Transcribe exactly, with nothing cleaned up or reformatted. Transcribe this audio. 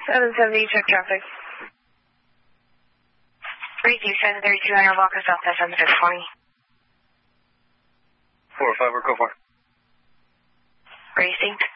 seven seventy, check traffic. three two seven thirty-two, Honor Walker, Southwest seven six twenty. four oh five, we're go for. Racing.